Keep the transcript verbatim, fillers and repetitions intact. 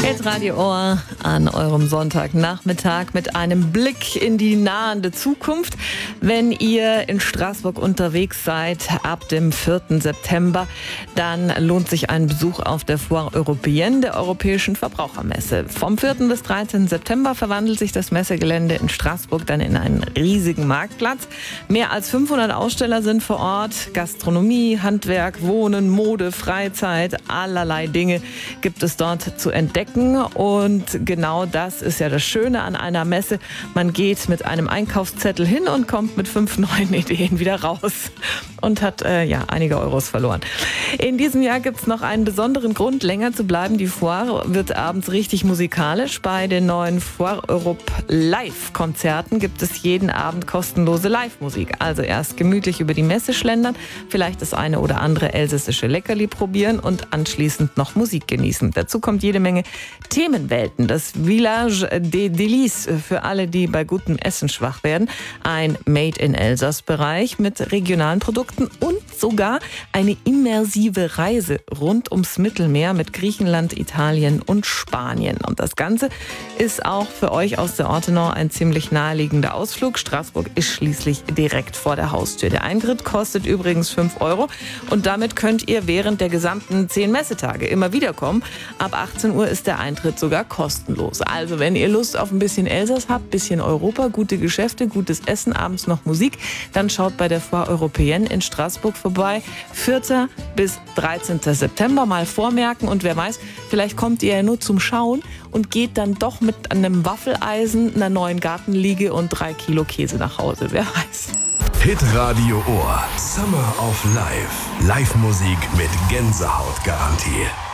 Hit Radio Ohr an eurem Sonntagnachmittag mit einem Blick in die nahende Zukunft. Wenn ihr in Straßburg unterwegs seid ab dem vierten September, dann lohnt sich ein Besuch auf der Foire Européenne der Europäischen Verbrauchermesse. Vom vierten bis dreizehnten September verwandelt sich das Messegelände in Straßburg dann in einen riesigen Marktplatz. Mehr als fünfhundert Aussteller sind vor Ort. Gastronomie, Handwerk, Wohnen, Mode, Freizeit, allerlei Dinge gibt es dort zu entdecken. Und genau das ist ja das Schöne an einer Messe. Man geht mit einem Einkaufszettel hin und kommt mit fünf neuen Ideen wieder raus und hat äh, ja einige Euros verloren. In diesem Jahr gibt es noch einen besonderen Grund, länger zu bleiben. Die Foire wird abends richtig musikalisch. Bei den neuen Foire Europe Live-Konzerten gibt es jeden Abend kostenlose Live-Musik. Also erst gemütlich über die Messe schlendern, vielleicht das eine oder andere elsässische Leckerli probieren und anschließend noch Musik genießen. Dazu kommt jede Menge Themenwelten. Das Village des Délices für alle, die bei gutem Essen schwach werden. Ein Made in Elsass-Bereich mit regionalen Produkten und sogar eine immersive Reise rund ums Mittelmeer mit Griechenland, Italien und Spanien. Und das Ganze ist auch für euch aus der Ortenau ein ziemlich naheliegender Ausflug. Straßburg ist schließlich direkt vor der Haustür. Der Eintritt kostet übrigens fünf Euro und damit könnt ihr während der gesamten zehn Messetage immer wieder kommen. Ab achtzehn Uhr ist der Eintritt sogar kostenlos. Also wenn ihr Lust auf ein bisschen Elsass habt, bisschen Europa, gute Geschäfte, gutes Essen, abends noch Musik, dann schaut bei der Foire Européenne in Straßburg vorbei. vierten bis dreizehnten September mal vormerken und wer weiß, vielleicht kommt ihr ja nur zum Schauen und geht dann doch mit einem Waffeleisen, einer neuen Gartenliege und drei Kilo Käse nach Hause. Wer weiß. Hit Radio Ohr. Summer of Life. Live-Musik mit Gänsehautgarantie.